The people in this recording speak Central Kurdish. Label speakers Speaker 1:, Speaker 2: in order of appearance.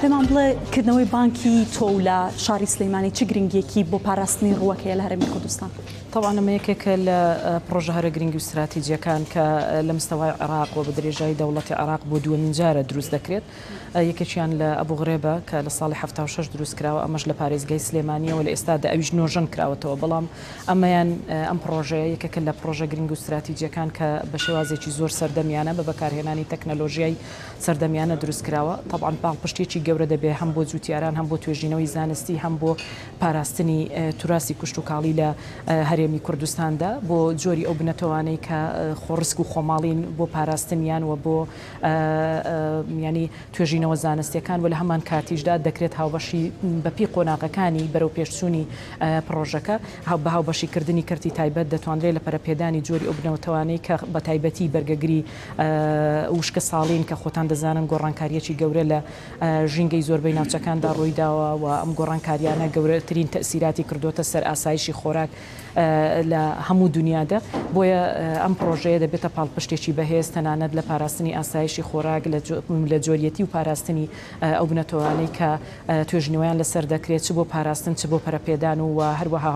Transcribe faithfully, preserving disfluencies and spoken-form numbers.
Speaker 1: پێمان بڵێ کردنەوەی بانکی تۆ لە شاری سلەیمانی چ گرنگیەکی بۆ پاراستنی ڕووەکەیە لە هەرێمی کوردستان؟
Speaker 2: طبعا ئەمە یەکێکە لە پرۆژە هەرە گرنگی و استراتیجیەکان کە لە مستەوای عێراق و بە درێژایی دەوڵەتی عێراق بۆ دووەمین جارە دروست دەکرێت. یەکێکیان لە ئەبوو غرێبە کە لە ساڵی هەفتا و شەش دروست کراوە، ئەمەش لە پارێزگای سلێمانیەوە لە ئێستادا ئەویش نۆژەن کراوەتەوە، بەڵام ئەمەیان ئەم پرۆژەیە یەکێکە لە پرۆژە گرنگ و استراتیجیەکان کە بە شێوازێکی زۆر سەردەمیانە بە بەکارهێنانی تەکنەلۆژیای سەردەمیانە دروست کراوە. طبعا پاڵپشتێکی گەورە دەبێ هەم بۆ جوتیاران، هەم بۆ توێژینەوەی زانستی، هەم بۆ پاراستنی توراسی کوشت و کاڵی لە هەرێمی کوردستان بۆ جۆری ئەو بنەتەوانەی کە خۆڕسک و خۆماڵین بۆ پاراستنیان و بۆ ینی توێژینەوە زانستیەکان و لە هەمان کاتیشدا دەکرێت هاوبەشی بەپی قۆناغەکانی بەرەو پێشچوونی پرۆژەکە بە هاوبەشیکردنی کردی تایبەت دەتوانرێت لە پەرەپێدانی جۆری ئەو بنەتەوانەی کە بە تایبەتی بەرگەگری وشکە ساڵین کە خۆتان دەزانن گۆڕانکاریەکی گەورە لە ژینگەی زۆربەی ناوچەکاندا ڕووی داوە و ئەم گۆڕانکاریانە گەورەترین تەسیراتی کردوتە سەر ئاسایشی خۆراک لە هەموو دنیادا. بۆیە ئەم پرۆژەیە دەبێتە پاڵپشتێکی بەهێز تەنانەت لە پاراستنی ئاسایشی خۆراک لە جۆریەتی و پاراستنی ئەو بنەتەوانەی کە توێژنەوەیان لەسەر دەکرێت، چ بۆ پاراستن چ بۆ پەرەپێدان و هەروەها